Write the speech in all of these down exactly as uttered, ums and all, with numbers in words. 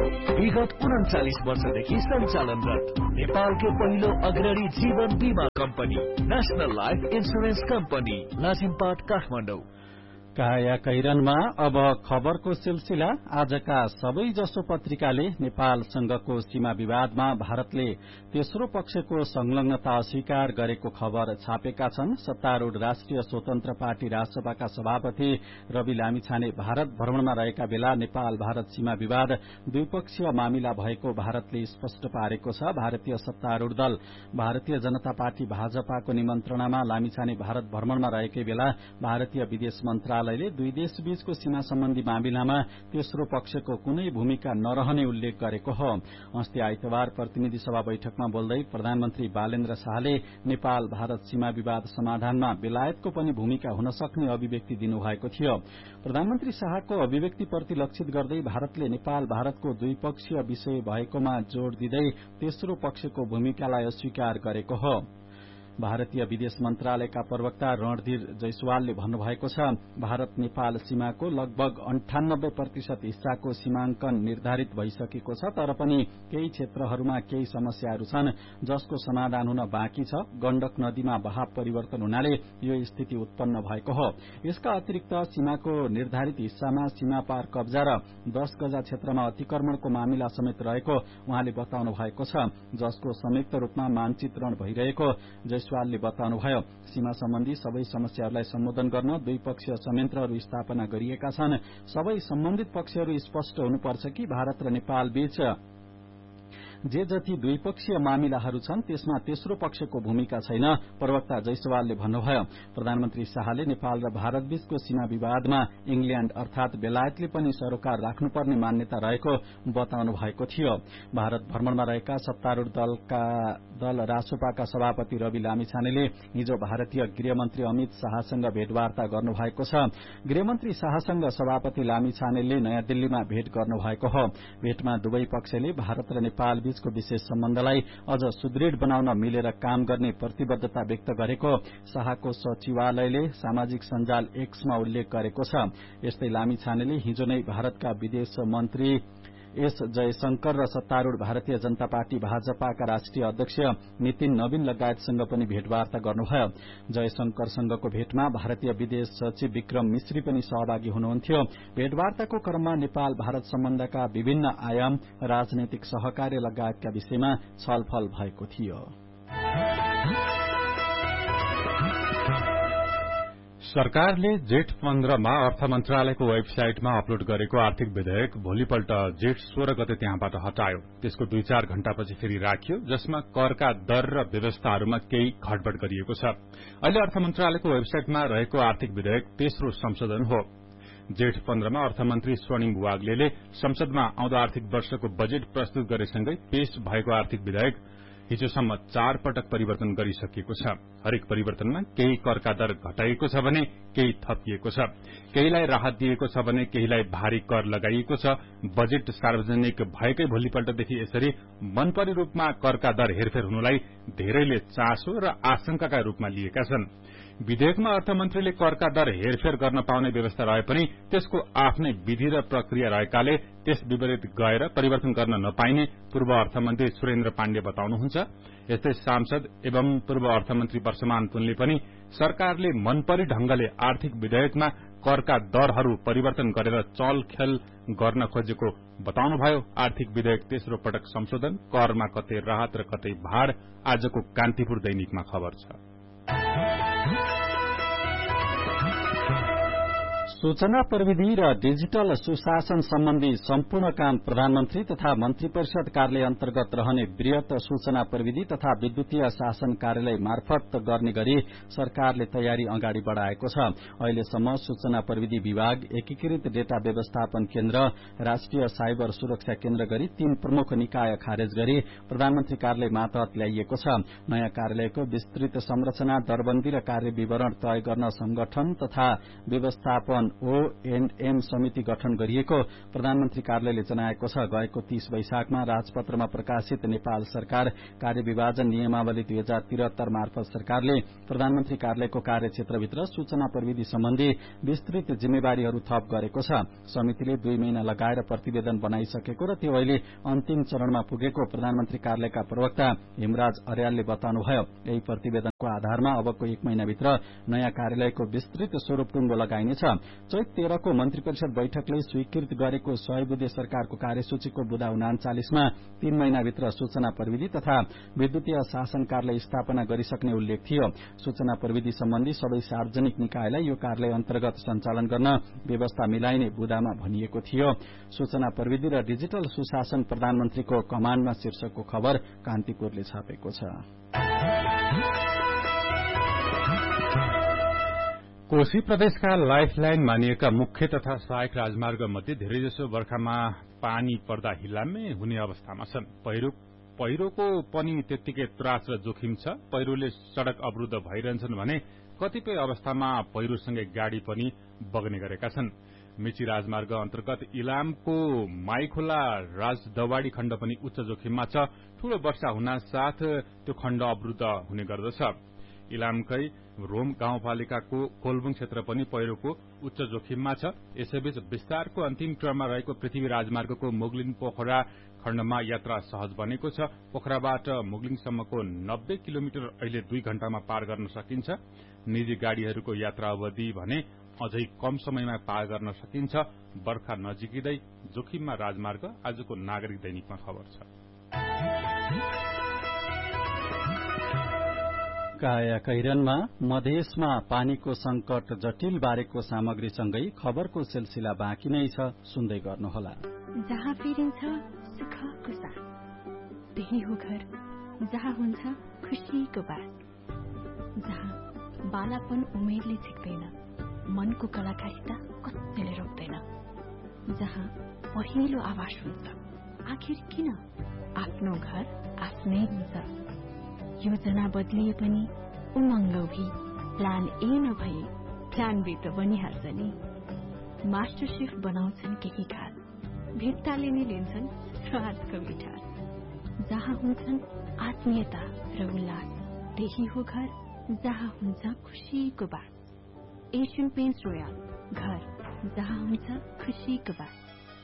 विगत उन्चालिस वर्षदेखि सञ्चालनरत नेपालको पहिलो अग्रणी जीवन बीमा company national life insurance company Lazimpat Kathmandu. काया कैरनमा अब खबरको सिलसिला। आजका सबै जसो पत्रिकाले नेपालसँगको सीमा विवादमा भारतले तेस्रो पक्षको संलग्नता अस्वीकार गरेको खबर छापेका छन्। सत्तारूढ़ राष्ट्रिय स्वतन्त्र पार्टी राजसभाका सभापति रवि लामिछाने भारत भ्रमणमा रहेका बेला नेपाल भारत सीमा विवाद द्विपक्षीय मामिला भएको भारतले स्पष्ट पारेको छ। भारतीय सत्तारूढ़ दल भारतीय जनता पार्टी भाजपाको निमन्त्रणामा लामिछाने भारत भ्रमणमा रहेकै बेला भारतीय विदेश मन्त्रालय दुई देशबीचको सीमा सम्बन्धी मामिलामा तेस्रो पक्षको कुनै भूमिका नरहने उल्लेख गरेको हो। अस्ति आइतबार प्रतिनिधि सभा बैठकमा बोल्दै प्रधानमन्त्री बालेन्द्र शाहले नेपाल भारत सीमा विवाद समाधानमा बेलायतको पनि भूमिका हुन सक्ने अभिव्यक्ति दिनुभएको थियो। प्रधानमन्त्री शाहको अभिव्यक्तिप्रति लक्षित गर्दै भारतले नेपाल भारतको द्विपक्षीय विषय भएकोमा जोड़ दिँदै तेस्रो पक्षको भूमिकालाई अस्वीकार गरेको हो। भारतीय विदेश मन्त्रालयका प्रवक्ता रणधीर जयसवालले भन्नुभएको छ, भारत नेपाल सीमाको लगभग अन्ठानब्बे प्रतिशत हिस्साको सीमाङ्कन निर्धारित भइसकेको छ, तर पनि केही क्षेत्रहरूमा केही समस्याहरू छन् जसको समाधान हुन बाँकी छ। गण्डक नदीमा बहाव परिवर्तन हुनाले यो स्थिति उत्पन्न भएको हो। यसका अतिरिक्त सीमाको निर्धारित हिस्सामा सीमा पार कब्जा र दश गजा क्षेत्रमा अतिक्रमणको मामिला समेत रहेको उहाँले बताउनु भएको छ, जसको संयुक्त रूपमा मानचित्रण भइरहेको जयसवालले बताउनुभयो। सीमा सम्बन्धी सबै समस्याहरूलाई सम्बोधन गर्न द्विपक्षीय संयन्त्रहरू स्थापना गरिएका छन्। सबै सम्बन्धित पक्षहरू स्पष्ट हुनुपर्छ कि भारत र नेपाल बीच जे जति द्विपक्षीय मामिलाहरू छन् त्यसमा तेस्रो पक्षको भूमिका छैन, प्रवक्ता जयसवालले भन्नुभयो। प्रधानमन्त्री शाहले नेपाल र भारत बीचको सीमा विवादमा इंग्ल्याण्ड अर्थात बेलायतले पनि सरोकार राख्नुपर्ने मान्यता रहेको बताउनु भएको थियो। भारत भ्रमणमा रहेका सत्तारूढ़ दलका दल रासोपाका सभापति रवि लामिछानेले हिजो भारतीय गृहमन्त्री अमित शाहसँग भेटवार्ता गर्नुभएको छ। गृहमन्त्री शाहसँग सभापति लामिछानेले नयाँ दिल्लीमा भेट गर्नुभएको हो। भेटमा दुवै पक्षले भारत र नेपाल बीचको विशेष सम्बन्धलाई अझ सुदृढ़ बनाउन मिलेर काम गर्ने प्रतिबद्धता व्यक्त गरेको शाहको सचिवालयले सामाजिक सञ्जाल एक्समा उल्लेख गरेको छ। यस्तै लामिछानेले हिजो नै भारतका विदेश मन्त्री एस जयशंकर र सत्तारूढ़ भारतीय जनता पार्टी भाजपाका राष्ट्रिय अध्यक्ष नितिन नवीन लगायतसँग पनि भेटवार्ता गर्नुभयो। जयशंकरसँगको भेटमा भारतीय विदेश सचिव विक्रम मिश्री पनि सहभागी हुनुहुन्थ्यो। भेटवार्ताको क्रममा नेपाल भारत सम्बन्धका विभिन्न आयाम, राजनैतिक सहकार्य लगायतका विषयमा छलफल भएको थियो। सरकारले जेठ पन्ध्रमा अर्थ मन्त्रालयको वेबसाइटमा अपलोड गरेको आर्थिक विधेयक भोलिपल्ट जेठ सोह्र गते त्यहाँबाट हटायो। त्यसको दुई चार घण्टापछि फेरि राखियो, जसमा करका दर र व्यवस्थाहरूमा केही घटबड गरिएको छ। अहिले अर्थ मन्त्रालयको वेबसाइटमा रहेको आर्थिक विधेयक तेस्रो संशोधन हो। जेठ पन्ध्रमा अर्थमन्त्री स्वर्णिम वाग्लेले संसदमा आउँदो आर्थिक वर्षको बजेट प्रस्तुत गरेसँगै पेश भएको आर्थिक विधेयक हिजोसम्म चार पटक परिवर्तन गरिसकिएको छ। हरेक परिवर्तनमा केही करका दर घटाइएको छ भने केही थपिएको छ, केहीलाई राहत दिएको छ भने केहीलाई भारी कर लगाइएको छ। बजेट सार्वजनिक भएकै भोलिपल्टदेखि यसरी मनपरी रूपमा करका दर हेरफेर हुनुलाई धेरैले चासो र आशंकाका रूपमा लिएका छन्। विधेयकमा अर्थमन्त्रीले करका दर हेरफेर गर्न पाउने व्यवस्था रहे पनि त्यसको आफ्नै विधि र प्रक्रिया रहेकाले त्यस विपरीत गएर परिवर्तन गर्न नपाइने पूर्व अर्थमन्त्री सुरेन्द्र पाण्डे बताउनुहुन्छ। यस्तै सांसद एवं पूर्व अर्थमन्त्री वर्षमान पुनले पनि सरकारले मनपरी ढंगले आर्थिक विधेयकमा करका दरहरू परिवर्तन गरेर चलखेल गर्न खोजेको बताउनुभयो। आर्थिक विधेयक तेस्रो पटक संशोधन, करमा कतै राहत र कतै भार, आजको कान्तिपुर दैनिकमा खबर छ। सूचना प्रविधि र डिजिटल सुशासन सम्बन्धी सम्पूर्ण काम प्रधानमन्त्री तथा मन्त्री परिषद कार्यालय अन्तर्गत रहने वृहत सूचना प्रविधि तथा विद्युतीय शासन कार्यालय मार्फत गर्ने गरी सरकारले तयारी अगाडि बढ़ाएको छ। अहिलेसम्म सूचना प्रविधि विभाग, एकीकृत डेटा व्यवस्थापन केन्द्र, राष्ट्रिय साइबर सुरक्षा केन्द्र गरी तीन प्रमुख निकाय खारेज गरी प्रधानमन्त्री कार्यालय मातहत ल्याइएको छ। नयाँ कार्यालयको विस्तृत संरचना, दरबन्दी र कार्य विवरण तय गर्न संगठन तथा व्यवस्थापन ओ एण्ड एम समिति गठन गरिएको प्रधानमन्त्री कार्यालयले जनाएको छ। गएको तीस वैशाखमा राजपत्रमा प्रकाशित नेपाल सरकार कार्यविभाजन नियमावली दुई हजार त्रिहत्तर मार्फत सरकारले प्रधानमन्त्री कार्यालयको कार्यक्षेत्रभित्र सूचना प्रविधि सम्बन्धी विस्तृत जिम्मेवारीहरू थप गरेको छ। समितिले दुई महिना लगाएर प्रतिवेदन बनाइसकेको र त्यो अहिले अन्तिम चरणमा पुगेको प्रधानमन्त्री कार्यालयका प्रवक्ता हेमराज अर्यालले बताउनुभयो। यही प्रतिवेदनको आधारमा अबको एक महिनाभित्र नयाँ कार्यालयको विस्तृत स्वरूप टुङ्गो लगाइनेछ। चैत तेह्रको मन्त्री परिषद बैठकले स्वीकृत गरेको सय बुधे सरकारको कार्यसूचीको बुधा उनाचालिसमा तीन महिनाभित्र सूचना प्रविधि तथा विद्युतीय शासन कार्यालय स्थापना गरिसक्ने उल्लेख थियो। सूचना प्रविधि सम्बन्धी सबै सार्वजनिक निकायलाई यो कार्यालय अन्तर्गत सञ्चालन गर्न व्यवस्था मिलाइने बुधामा भनिएको थियो। सूचना प्रविधि र डिजिटल सुशासन प्रधानमन्त्रीको कमाण्डमा शीर्षकको खबर कान्तिपुरले छापेको छ। कोशी प्रदेशका लाइफलाइन मानिएका मुख्य तथा सहायक राजमार्ग मध्ये धेरैजसो बर्खामा पानी पर्दा हिल्लामै हुने अवस्थामा छन्। पहिरो पहिरोको पनि त्यत्तिकै त्रास र जोखिम छ। पहिरोले सड़क अवरूद्ध भइरहन्छन् भने कतिपय अवस्थामा पहिरोसँगै गाड़ी पनि बग्ने गरेका छन्। मेची राजमार्ग अन्तर्गत इलामको माइखोला राजदवाडी खण्ड पनि उच्च जोखिममा छ। ठूलो वर्षा हुनासाथ त्यो खण्ड अवरूद्ध हुने गर्दछ। इलामकै रोम गाउँपालिकाको कोलबुङ क्षेत्र पनि पहिरोको उच्च जोखिममा छ। यसैबीच विस्तारको अन्तिम चरणमा रहेको पृथ्वी राजमार्गको मुगलिन पोखरा खण्डमा यात्रा सहज बनेको छ। पोखराबाट मुगलिङसम्मको नब्बे किलोमिटर अहिले दुई घण्टामा पार गर्न सकिन्छ। निजी गाड़ीहरूको यात्रा अवधि भने अझै कम समयमा पार गर्न सकिन्छ। बर्खा नजिकिँदै जोखिममा राजमार्ग आजको नागरिक दैनिकमा खबर छ। काया कैरनमा मधेसमा पानीको संकट जटिल बारेको सामग्रीसँगै खबरको सिलसिला बाँकी नै छ, सुन्दै गर्नुहोला। जहाँ फेरिन्छ सुखको साथ, त्यही हो घर जहाँ हुन्छ खुशीको बात, जहाँ बालापन उमेरले छिक्दैन, मनको कलाकारिता कतिले रोक्दैन, जहाँ पहिलो आवाज हुन्छ आखिर किन आफ्नो घर आफ्नै हुन्छ। योजना बदलिए पनि उमङ्ग भी प्लान ए नभए प्लान बी त बनिहाल्छ नि। मास्टर शेफ बनाउँछन् केही खास, भेट्टाले नै लिन्छन् स्वादको मिठास, जहाँ हुन्छन् आत्मीयता र उल्लास, त्यही हो घर जहाँ हुन्छ खुशीको बात। एशियन पेन्ट्स रोयल, घर जहाँ हुन्छ खुशीको बात।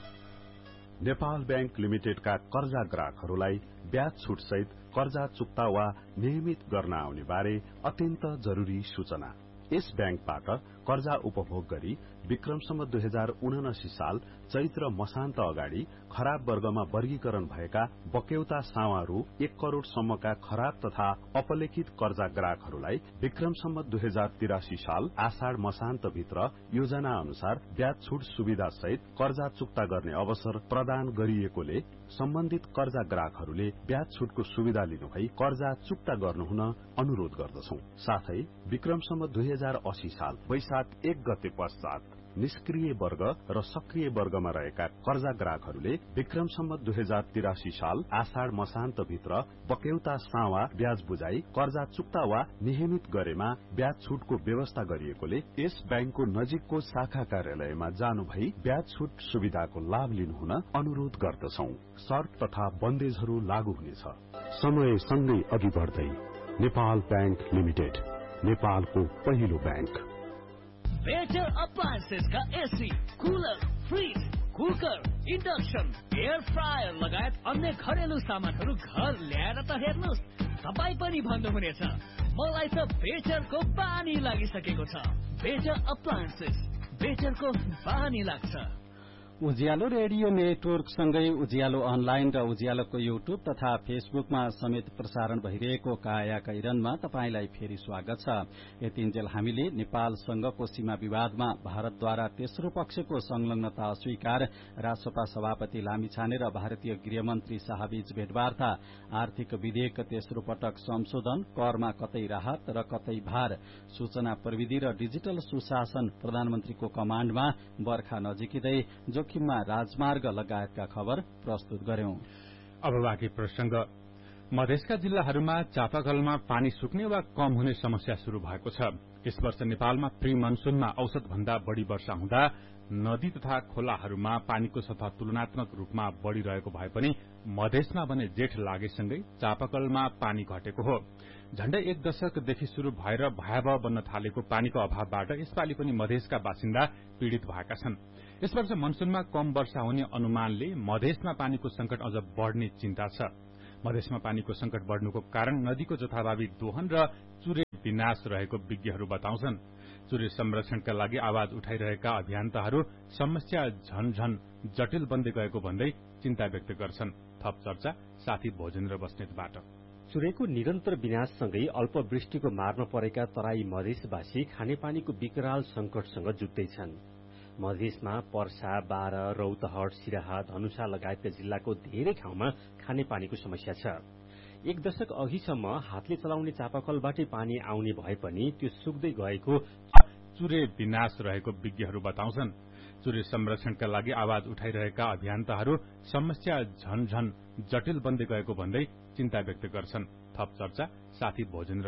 नेपाल बैंक लिमिटेडका कर्जा ग्राहकहरूलाई ब्याज छुट सहित कर्जा चुक्ता वा नियमित गर्न आउने बारे अत्यन्त जरूरी सूचना। यस बैंकबाट कर्जा उपभोग गरी विक्रमसम्म दुई हजार उनासी साल चैत्र मसान्त अगाडि खराब वर्गमा वर्गीकरण भएका बक्यौता सावा रु एक करोड़ सम्मका खराब तथा अपलेखित कर्जा ग्राहकहरूलाई विक्रमसम्म दुई हजार तिरासी साल आषाढ़ मसान्त भित्र योजना अनुसार ब्याज छुट सुविधा सहित कर्जा चुक्ता गर्ने अवसर प्रदान गरिएकोले सम्बन्धित कर्जा ग्राहकहरूले ब्याज छुटको सुविधा लिनुभई कर्जा चुक्ता गर्नुहुन अनुरोध गर्दछौं। साथै विक्रमसम्म दुई हजार अस्सी साल वैशाख एक गते पश्चात निष्क्रिय वर्ग र सक्रिय वर्गमा रहेका कर्जा ग्राहकहरूले विक्रमसम्म दुई हजार तिरासी साल आषाढ़ मसान्त भित्र बक्यौता सावा ब्याज बुझाई कर्जा चुक्ता वा नियमित गरेमा ब्याज छुटको व्यवस्था गरिएकोले यस बैंकको नजिकको शाखा कार्यालयमा जानु भई ब्याज छुट सुविधाको लाभ लिनुहुन अनुरोध गर्दछौं। शर्त तथा बन्देजहरू लागू हुनेछ। समय सँगै अघि बढ्दै नेपाल बैंक लिमिटेड, नेपालको पहिलो बैंक। बेटर अप्लायन्सेस का AC, cooler, fridge, cooker, induction, air fryer लगायत अन्य घरेलु सामानहरू घर ल्याएर त हेर्नुहोस्, तपाई पनि भन्नुहुनेछ मलाई त बेटरको बानी लागिसकेको छ। बेटर अप्लायन्सेस, बेटरको बानी लाग्छ। उज्यालो रेडियो नेटवर्क सँगै उज्यालो अनलाइन र उज्यालोको युट्युब तथा फेसबुकमा समेत प्रसारण भइरहेको काया कैरनमा तपाईंलाई फेरि स्वागत छ। यतिन्जेल हामीले नेपालसँगको सीमा विवादमा भारतद्वारा तेस्रो पक्षको संलग्नता अस्वीकार, राष्ट्रसभा सभापति लामिछाने र भारतीय गृहमन्त्री शाहबीच भेटवार्ता, आर्थिक विधेयक तेस्रो पटक संशोधन, करमा कतै राहत र कतै भार, सूचना प्रविधि र डिजिटल सुशासन प्रधानमन्त्रीको कमाण्डमा, बर्खा नजिकिँदै जोखिममा राजमार्ग लगायतका खबर प्रस्तुत गर्यौं। अब बाँकी प्रसंग। मधेसका जिल्लाहरूमा चापाकलमा पानी सुक्ने वा कम हुने समस्या शुरू भएको छ। यस वर्ष नेपालमा प्री मनसूनमा औसत भन्दा बढ़ी वर्षा हुँदा नदी तथा खोलाहरूमा पानीको सतह तुलनात्मक रूपमा बढ़िरहेको भए पनि मधेसमा भने जेठ लागेसँगै चापाकलमा पानी घटेको हो। झण्डै एक दशकदेखि शुरू भएर भयावह बन्न थालेको पानीको अभावबाट यसपालि पनि मधेसका बासिन्दा पीड़ित भएका छन्। यस वर्ष मनसूनमा कम वर्षा हुने अनुमानले मधेसमा पानीको संकट अझ बढ़ने चिन्ता छ। मधेसमा पानीको संकट बढ़नुको कारण नदीको जथाभावी दोहन र चुरे विनाश रहेको विज्ञहरू बताउँछन्। चुरे संरक्षणका लागि आवाज उठाइरहेका अभियन्ताहरू समस्या झन झन जटिल बन्दै गएको भन्दै चिन्ता व्यक्त गर्छन्। थप चर्चा साथी भोजेन्द्र बस्नेतबाट। चुरेको निरन्तर विनाशसँगै अल्पवृष्टिको मारमा परेका तराई मधेसवासी खानेपानीको विकराल संकटसँग जुझ्दैछन्। मधेसमा पर्सा, बारा, रौतहट, सिराहा, धनुषा लगायतका जिल्लाको धेरै ठाउँमा खानेपानीको समस्या छ। एक दशक अघिसम्म हातले चलाउने चापाकलबाटै पानी आउने भए पनि त्यो सुक्दै गएको चुरे विनाश रहेको विज्ञहरू बताउँछन्। चुरे संरक्षणका लागि आवाज उठाइरहेका अभियन्ताहरू समस्या झन झन जटिल बन्दै गएको भन्दै चिन्ता व्यक्त गर्छन्। थप चर्चा साथी भोजेन्द्र